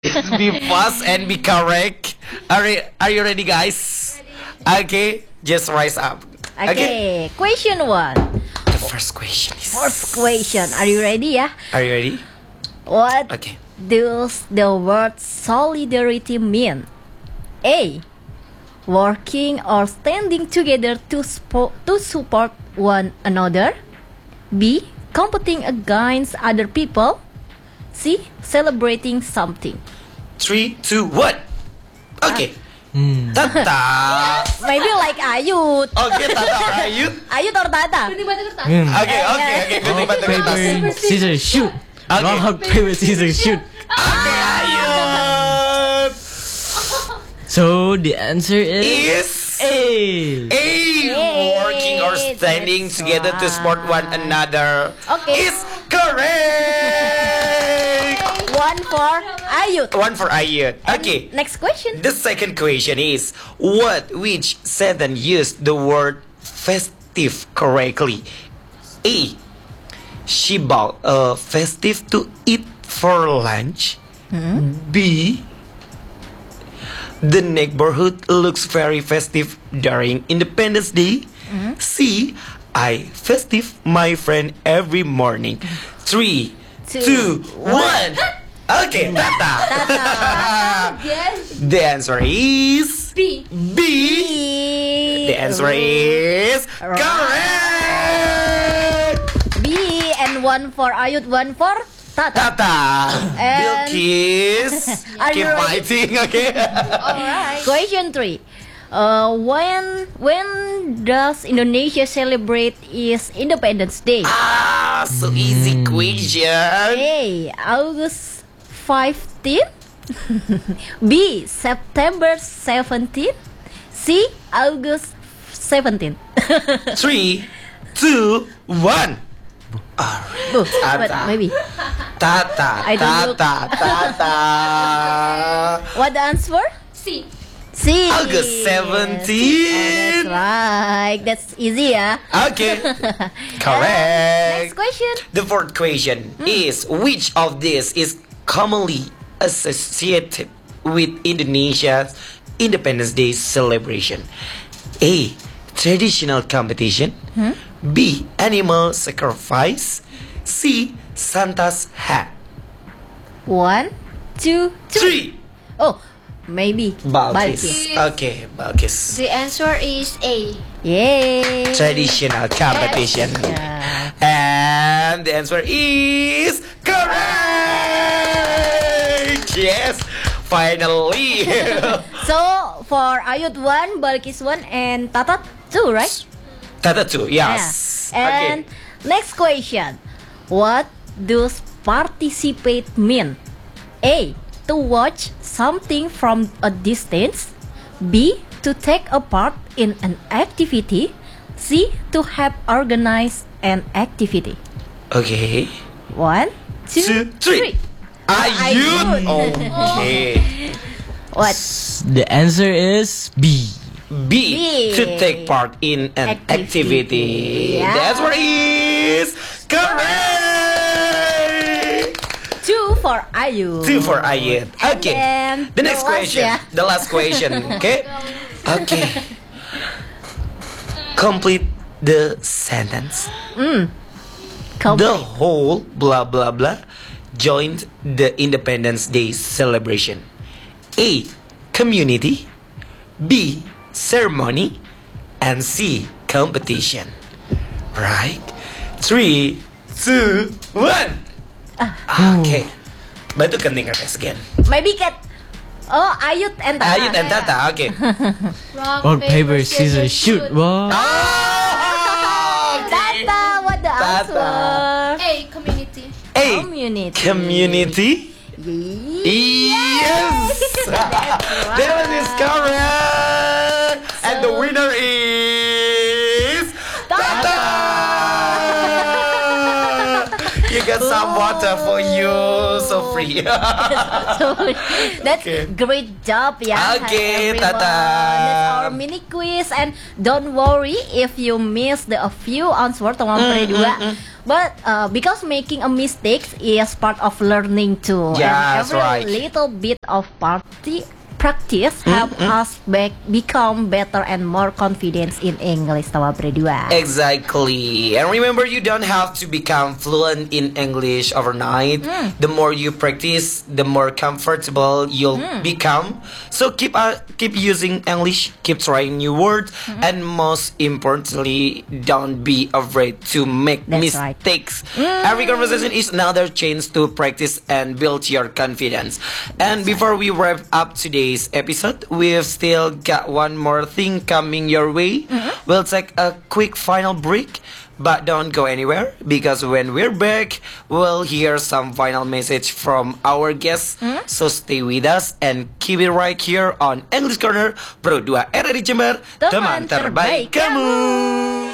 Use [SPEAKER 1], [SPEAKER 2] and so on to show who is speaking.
[SPEAKER 1] Be fast and be correct. Are you ready, guys? Okay, just rise up.
[SPEAKER 2] Okay, question one.
[SPEAKER 1] The first question is.
[SPEAKER 2] First question. Are you ready? Yeah.
[SPEAKER 1] Are you ready?
[SPEAKER 2] What
[SPEAKER 1] Okay.
[SPEAKER 2] does the word solidarity mean? A. Working or standing together to support one another. B. Competing against other people. C. Celebrating something.
[SPEAKER 1] 3, 2, 1. Okay. Tata.
[SPEAKER 2] Maybe like Ayut.
[SPEAKER 1] Okay, Tata, are you?
[SPEAKER 2] Ayut or Tata?
[SPEAKER 1] Okay. Gunting batu kertas.
[SPEAKER 3] Paper, scissors, shoot.
[SPEAKER 1] Okay.
[SPEAKER 3] Rock, paper, scissors, shoot.
[SPEAKER 1] Okay, Ayut.
[SPEAKER 3] So the answer is
[SPEAKER 1] Is
[SPEAKER 3] A.
[SPEAKER 1] working or standing
[SPEAKER 2] That's
[SPEAKER 1] together to support one another.
[SPEAKER 2] Okay.
[SPEAKER 1] Is correct.
[SPEAKER 2] One for Ayut.
[SPEAKER 1] One for Ayut. Okay.
[SPEAKER 2] Next question.
[SPEAKER 1] The second question is which sentence used the word festive correctly? A. She bought a festive to eat for lunch. B. The neighborhood looks very festive during Independence Day. C. I festive my friend every morning. 3, 2, 1. Okay, Tata.
[SPEAKER 4] Yes.
[SPEAKER 1] The answer is
[SPEAKER 4] B.
[SPEAKER 1] B.
[SPEAKER 2] B.
[SPEAKER 1] The answer is correct.
[SPEAKER 2] B. And one for Ayut, one for Tata.
[SPEAKER 1] Tata.
[SPEAKER 2] And-
[SPEAKER 1] Bilkis.
[SPEAKER 2] Are
[SPEAKER 1] Keep
[SPEAKER 2] you ready?
[SPEAKER 1] fighting, okay?
[SPEAKER 4] Alright.
[SPEAKER 2] Question 3. When does Indonesia celebrate its Independence Day?
[SPEAKER 1] So easy question.
[SPEAKER 2] A. August 15. B. September 17. C. August 17.
[SPEAKER 1] 3, 2, 1.
[SPEAKER 2] But
[SPEAKER 1] Tata.
[SPEAKER 2] maybe.
[SPEAKER 1] Tata.
[SPEAKER 2] I don't look.
[SPEAKER 1] Tata.
[SPEAKER 2] What the answer?
[SPEAKER 4] C.
[SPEAKER 2] C.
[SPEAKER 1] August 17.
[SPEAKER 2] That's right. That's easy, yeah.
[SPEAKER 1] Okay.
[SPEAKER 2] Next
[SPEAKER 1] Correct.
[SPEAKER 2] question.
[SPEAKER 1] The fourth question is which of these is commonly associated with Indonesia's Independence Day celebration? A. Traditional competition. B. Animal sacrifice. C. Santa's hat.
[SPEAKER 2] 1, 2, 3.
[SPEAKER 1] 3.
[SPEAKER 2] Oh, maybe.
[SPEAKER 1] Balkis. Okay, Balkis.
[SPEAKER 4] The answer is A.
[SPEAKER 2] Yay.
[SPEAKER 1] Traditional competition.
[SPEAKER 2] Yeah.
[SPEAKER 1] And the answer is correct. Yes, finally.
[SPEAKER 2] So for Ayut 1, Balkis 1, and Tata 2, right?
[SPEAKER 1] Tata 2, yes.
[SPEAKER 2] Yeah. And next question. What does participate mean? A. To watch something from a distance. B. To take a part in an activity. C. To help organize an activity.
[SPEAKER 1] Okay.
[SPEAKER 2] 1,
[SPEAKER 1] 2, 3. Ayun. Okay.
[SPEAKER 2] What?
[SPEAKER 3] The answer is B.
[SPEAKER 1] B.
[SPEAKER 2] B.
[SPEAKER 1] To take part in an activity.
[SPEAKER 2] Yeah.
[SPEAKER 1] The answer is correct.
[SPEAKER 2] 2 for Ayu.
[SPEAKER 1] 2 for Ayun. Okay.
[SPEAKER 2] then
[SPEAKER 1] The next
[SPEAKER 2] the last,
[SPEAKER 1] question.
[SPEAKER 2] yeah.
[SPEAKER 1] The last question. Okay. Okay. Complete the sentence. The
[SPEAKER 2] Complete.
[SPEAKER 1] whole blah blah blah joined the Independence Day celebration. A. Community. B. Ceremony. And C. Competition. Right? 3, 2, 1. Okay. Batu kenting kertas again.
[SPEAKER 2] Maybe cat. Oh, Ayut and Tata.
[SPEAKER 1] Ayut and Tata. Okay.
[SPEAKER 3] Rock, paper, scissors, shoot. Wow.
[SPEAKER 1] Oh, okay.
[SPEAKER 2] Tata, what the
[SPEAKER 1] Tata.
[SPEAKER 2] answer?
[SPEAKER 4] A. Community.
[SPEAKER 1] A.
[SPEAKER 2] Community.
[SPEAKER 1] Community. Yes. That one is correct. And the winner is Tata. You got some some water for you, so free.
[SPEAKER 2] So, that's
[SPEAKER 1] Okay.
[SPEAKER 2] great job, yeah.
[SPEAKER 1] Okay,
[SPEAKER 2] everyone.
[SPEAKER 1] Tata.
[SPEAKER 2] That's our mini quiz, and don't worry if you miss a few answers teman berdua. But because making a mistake is part of learning too,
[SPEAKER 1] Yes,
[SPEAKER 2] and every
[SPEAKER 1] right.
[SPEAKER 2] little bit of practice help us become better and more confident in English teman berdua.
[SPEAKER 1] Exactly. And remember, you don't have to become fluent in English overnight. The more you practice, the more comfortable you'll become. So keep using English, keep trying new words, and most importantly, don't be afraid to make
[SPEAKER 2] That's right.
[SPEAKER 1] mistakes. Every conversation is another chance to practice and build your confidence. And before we wrap up today's episode, we've still got one more thing coming your way. We'll take a quick final break, but don't go anywhere, because when we're back, we'll hear some final message from our guests. So stay with us and keep it right here on English Corner Pro 2 RRI Jember,
[SPEAKER 2] Teman terbaik
[SPEAKER 1] kamu.